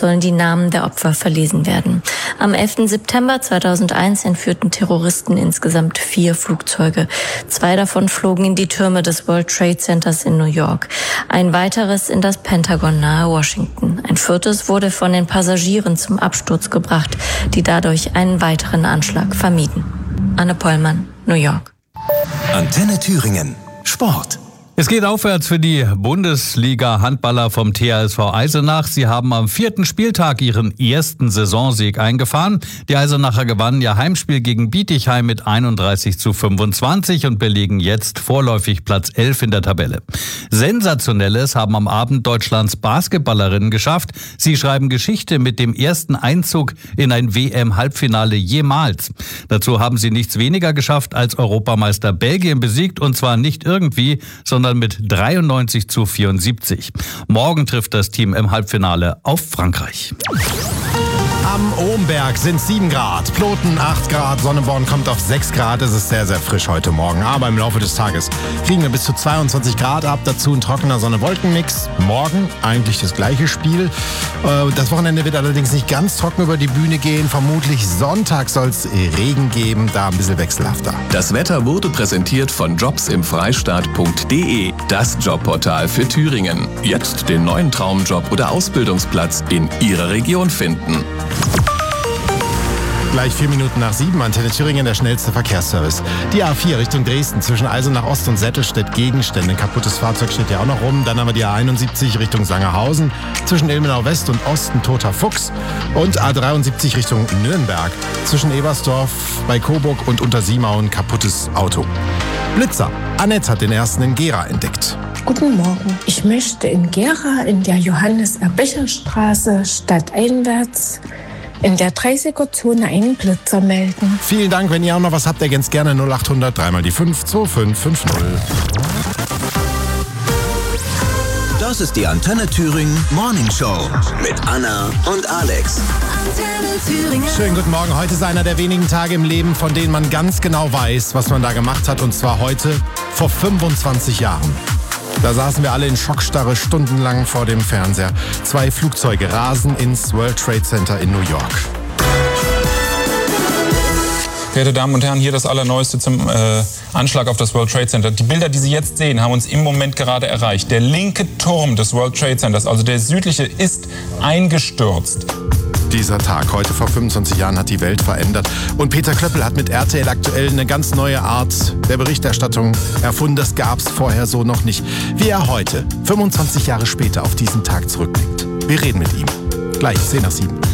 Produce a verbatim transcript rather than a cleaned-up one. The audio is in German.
sollen die Namen der Opfer verlesen werden. Am elften September zweitausendeins entführten Terroristen insgesamt vier Flugzeuge. Zwei davon flogen in die Türme des World Trade Centers in New York. Ein weiteres in das Pentagon nahe Washington. Ein viertes wurde von den Passagieren zum Absturz gebracht, die dadurch einen weiteren Anschlag vermieden. Anne Pollmann, New York. Antenne Thüringen. Sport. Es geht aufwärts für die Bundesliga-Handballer vom T H S V Eisenach. Sie haben am vierten Spieltag ihren ersten Saisonsieg eingefahren. Die Eisenacher gewannen ihr Heimspiel gegen Bietigheim mit einunddreißig zu fünfundzwanzig und belegen jetzt vorläufig Platz elf in der Tabelle. Sensationelles haben am Abend Deutschlands Basketballerinnen geschafft. Sie schreiben Geschichte mit dem ersten Einzug in ein W M-Halbfinale jemals. Dazu haben sie nichts weniger geschafft als Europameister Belgien besiegt, und zwar nicht irgendwie, sondern mit dreiundneunzig zu vierundsiebzig. Morgen trifft das Team im Halbfinale auf Frankreich. Am Ohmberg sind sieben Grad, Ploten acht Grad, Sonneborn kommt auf sechs Grad. Es ist sehr, sehr frisch heute Morgen. Aber im Laufe des Tages kriegen wir bis zu zweiundzwanzig Grad ab. Dazu ein trockener Sonne-Wolken-Mix. Morgen eigentlich das gleiche Spiel. Das Wochenende wird allerdings nicht ganz trocken über die Bühne gehen. Vermutlich Sonntag soll es Regen geben, da ein bisschen wechselhafter. Das Wetter wurde präsentiert von jobsimfreistaat punkt de, das Jobportal für Thüringen. Jetzt den neuen Traumjob oder Ausbildungsplatz in Ihrer Region finden. Gleich vier Minuten nach sieben, Antenne Thüringen, der schnellste Verkehrsservice. Die A vier Richtung Dresden zwischen Eisenach Ost und Sättelstedt Gegenstände. Ein kaputtes Fahrzeug steht ja auch noch rum. Dann haben wir die A einundsiebzig Richtung Sangerhausen zwischen Ilmenau West und Osten Toter Fuchs. Und A dreiundsiebzig Richtung Nürnberg zwischen Ebersdorf bei Coburg und Untersiemau ein kaputtes Auto. Blitzer. Annette hat den ersten in Gera entdeckt. Guten Morgen. Ich möchte in Gera in der Johannes-Erbecher-Straße stadteinwärts in der dreißiger-Zone einen Blitzer melden. Vielen Dank. Wenn ihr auch noch was habt, ergänzt gerne null acht hundert, dreimal die fünf, zwei fünf fünf null. Das ist die Antenne Thüringen Morning Show mit Anna und Alex. Antenne Thüringen. Schönen guten Morgen. Heute ist einer der wenigen Tage im Leben, von denen man ganz genau weiß, was man da gemacht hat. Und zwar heute vor fünfundzwanzig Jahren. Da saßen wir alle in Schockstarre stundenlang vor dem Fernseher. Zwei Flugzeuge rasen ins World Trade Center in New York. Verehrte Damen und Herren, hier das Allerneueste zum äh, Anschlag auf das World Trade Center. Die Bilder, die Sie jetzt sehen, haben uns im Moment gerade erreicht. Der linke Turm des World Trade Centers, also der südliche, ist eingestürzt. Dieser Tag, heute vor fünfundzwanzig Jahren, hat die Welt verändert. Und Peter Klöppel hat mit R T L aktuell eine ganz neue Art der Berichterstattung erfunden. Das gab es vorher so noch nicht. Wie er heute, fünfundzwanzig Jahre später, auf diesen Tag zurückblickt. Wir reden mit ihm. Gleich zehn nach sieben.